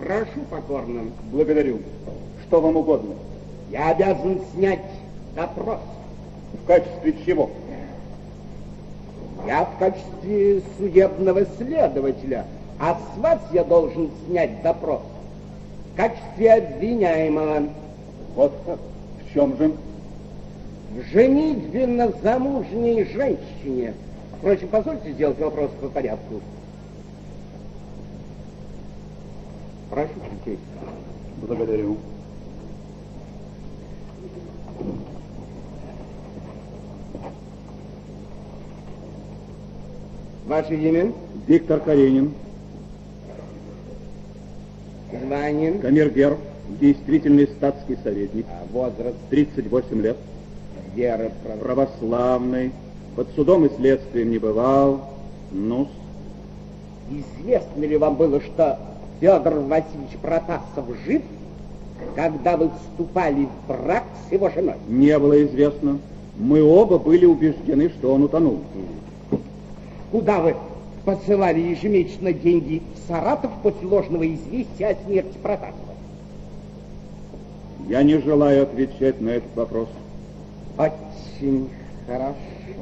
Прошу покорно. Благодарю. Что вам угодно? Я обязан снять допрос. В качестве чего? Я в качестве судебного следователя, а с вас я должен снять допрос в качестве обвиняемого. Вот как? В чем же? В женитьбе на замужней женщине. Впрочем, позвольте сделать вопрос по порядку. Прошу присесть. Благодарю. Ваше имя? Виктор Каренин. Звание? Камергер, действительный статский советник. Возраст? 38 лет. Вера? Православный. Под судом и следствием не бывал. Ну-с. Известно ли вам было, что Федор Васильевич Протасов жив, когда вы вступали в брак с его женой? Не было известно. Мы оба были убеждены, что он утонул. Куда вы посылали ежемесячно деньги в Саратов после ложного известия о смерти Протасова? Я не желаю отвечать на этот вопрос. Очень хорошо.